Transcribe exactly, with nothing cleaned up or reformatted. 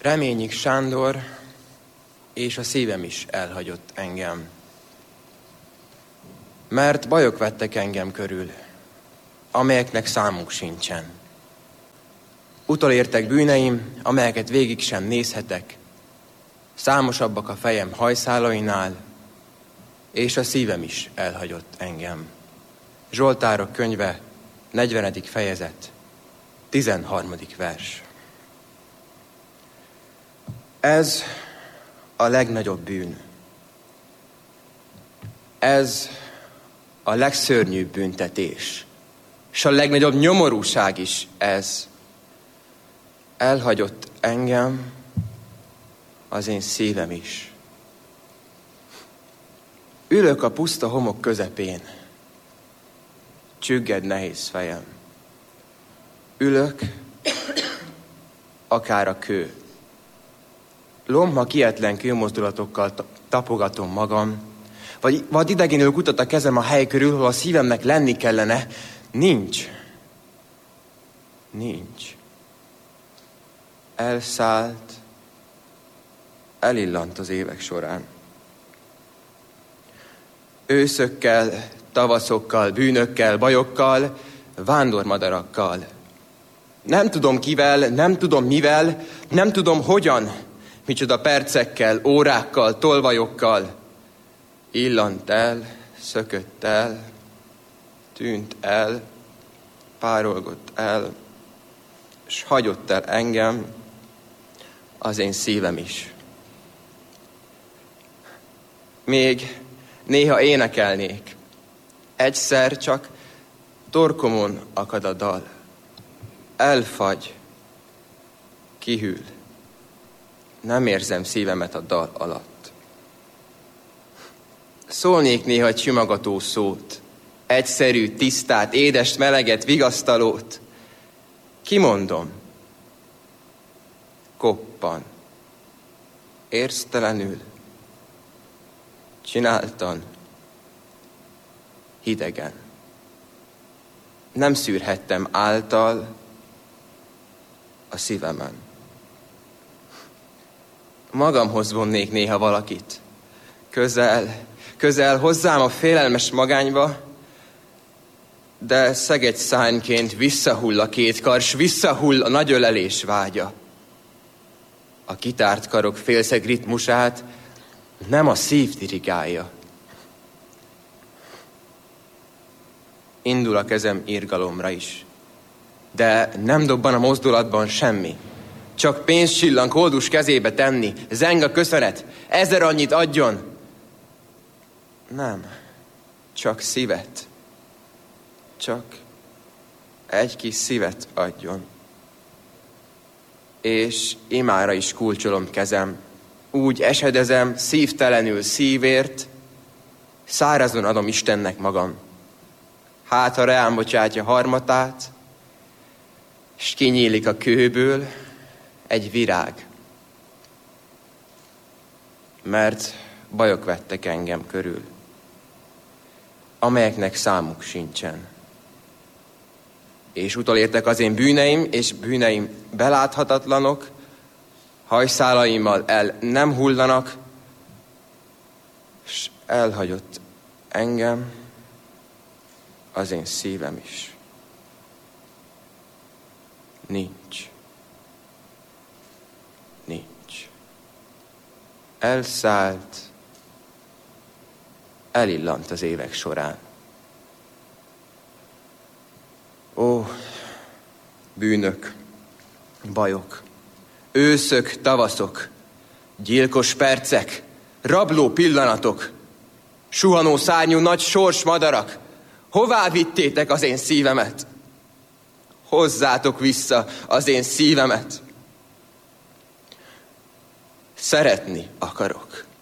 Reményik Sándor, és a szívem is elhagyott engem. Mert bajok vettek engem körül, amelyeknek számuk sincsen. Utolértek bűneim, amelyeket végig sem nézhetek. Számosabbak a fejem hajszálainál, és a szívem is elhagyott engem. Zsoltárok könyve, negyvenedik fejezet, tizenharmadik vers. Ez a legnagyobb bűn. Ez a legszörnyűbb büntetés. És a legnagyobb nyomorúság is ez. Elhagyott engem az én szívem is. Ülök a puszta homok közepén. Csügged nehéz fejem. Ülök, akár a kő. Lomha kietlen kőmozdulatokkal tapogatom magam, vagy vad idegenül kutat a kezem a hely körül, hol a szívemnek lenni kellene. Nincs. Nincs. Elszállt, elillant az évek során. Őszökkel, tavaszokkal, bűnökkel, bajokkal, vándormadarakkal. Nem tudom kivel, nem tudom mivel, nem tudom hogyan, micsoda percekkel, órákkal, tolvajokkal. Illant el, szökött el, tűnt el, párolgott el, s hagyott el engem, az én szívem is. Még néha énekelnék, egyszer csak torkomon akad a dal. Elfagy, kihűl, nem érzem szívemet a dal alatt. Szólnék néha egy simogató szót, egyszerű, tisztát, édes, meleget, vigasztalót. Kimondom, koppan, érztelenül, csináltan, hidegen. Nem szűrhettem által a szívemen. Magamhoz vonnék néha valakit, közel, közel hozzám a félelmes magányba, de szegegy szárnyként visszahull a két kar, s visszahull a nagy ölelés vágya. A kitárt karok félszeg ritmusát nem a szív dirigálja. Indul a kezem irgalomra is, de nem dobban a mozdulatban semmi. Csak pénzcsillank koldus kezébe tenni, zeng a köszönet, ezer annyit adjon. Nem, csak szívet. Csak egy kis szívet adjon. És imára is kulcsolom kezem, úgy esedezem szívtelenül szívért, szárazon adom Istennek magam. Hát, ha reám bocsátja harmatát, s kinyílik a kőből egy virág. Mert bajok vettek engem körül, amelyeknek számuk sincsen. És utolértek az én bűneim, és bűneim beláthatatlanok, hajszálaimmal el nem hullanak, s elhagyott engem az én szívem is. Nincs. Nincs. Elszállt, elillant az évek során. Ó, bűnök, bajok, őszök, tavaszok, gyilkos percek, rabló pillanatok, suhanó szárnyú nagy sors madarak, hová vittétek az én szívemet? Hozzátok vissza az én szívemet. Szeretni akarok.